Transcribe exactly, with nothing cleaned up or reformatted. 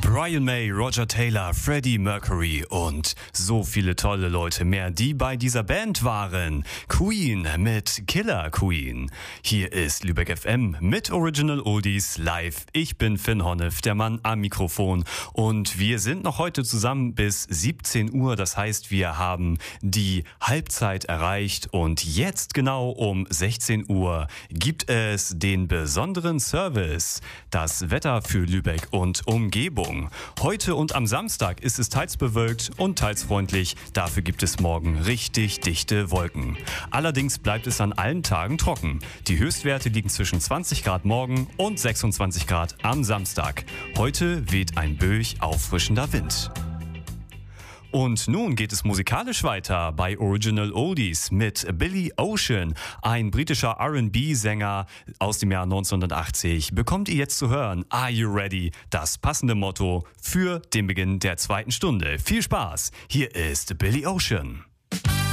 Brian May, Roger Taylor, Freddie Mercury und so viele tolle Leute mehr, die bei dieser Band waren. Queen mit Killer Queen. Hier ist Lübeck F M mit Original Oldies live. Ich bin Finn Honnef, der Mann am Mikrofon, und wir sind noch heute zusammen bis siebzehn Uhr. Das heißt, wir haben die Halbzeit erreicht und jetzt genau um sechzehn Uhr gibt es den besonderen Service. Das Wetter für Lübeck und Umgebung. Heute und am Samstag ist es teils bewölkt und teils freundlich. Dafür gibt es morgen richtig dichte Wolken. Allerdings bleibt es an allen Tagen trocken. Die Höchstwerte liegen zwischen zwanzig Grad morgen und sechsundzwanzig Grad am Samstag. Heute weht ein böig auffrischender Wind. Und nun geht es musikalisch weiter bei Original Oldies mit Billy Ocean, ein britischer R and B-Sänger aus dem Jahr neunzehnhundertachtzig. Bekommt ihr jetzt zu hören Are You Ready? Das passende Motto für den Beginn der zweiten Stunde. Viel Spaß! Hier ist Billy Ocean.